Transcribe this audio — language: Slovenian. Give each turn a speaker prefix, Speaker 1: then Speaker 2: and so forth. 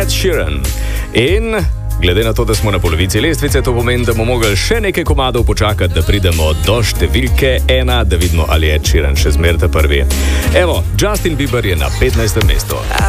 Speaker 1: Ed Sheeran. In glede na to, da smo na polovici lestvice, to pomeni, da bomo mogli še nekaj komadov počakati, da pridemo do številke 1, da vidimo, ali je Ed Sheeran še zmeraj ta prvi. Evo, Justin Bieber je na 15. mestu.